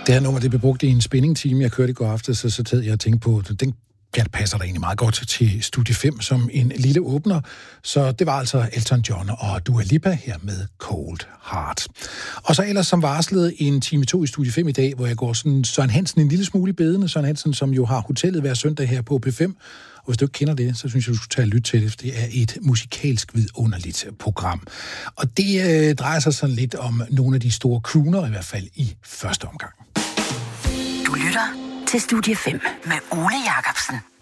Det her nummer, det blev brugt i en spænding-time, jeg kørte i går aftes, så sad jeg og tænkte på, den passer der egentlig meget godt til Studie 5 som en lille åbner. Så det var altså Elton John og Dua Lipa her med Cold Heart. Og så ellers som varslet en time 2 i Studie 5 i dag, hvor jeg går sådan Søren Hansen en lille smule i bedene. Søren Hansen, som jo har hotellet hver søndag her på P5. Og hvis du ikke kender det, så synes jeg, du skulle tage og lytte til det, for det er et musikalsk vidunderligt program. Og det drejer sig sådan lidt om nogle af de store crooner, i hvert fald i første omgang. Du lytter til Studie 5 med Ole Jacobsen.